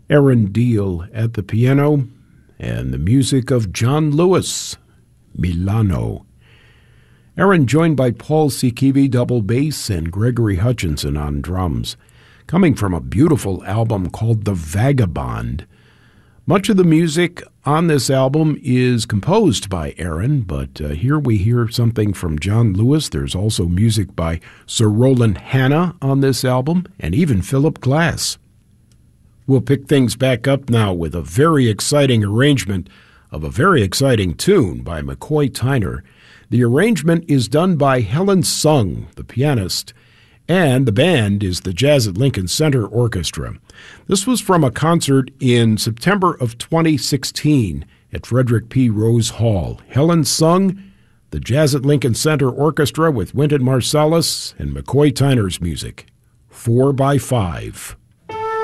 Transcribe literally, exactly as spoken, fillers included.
Aaron Deal at the piano, and the music of John Lewis, Milano. Aaron joined by Paul Sikivi, double bass, and Gregory Hutchinson on drums, coming from a beautiful album called The Vagabond. Much of the music on this album is composed by Aaron, but uh, here we hear something from John Lewis. There's also music by Sir Roland Hanna on this album, and even Philip Glass. We'll pick things back up now with a very exciting arrangement of a very exciting tune by McCoy Tyner. The arrangement is done by Helen Sung, the pianist, and the band is the Jazz at Lincoln Center Orchestra. This was from a concert in September of twenty sixteen at Frederick P. Rose Hall. Helen Sung, the Jazz at Lincoln Center Orchestra with Wynton Marsalis and McCoy Tyner's music. Four by Five.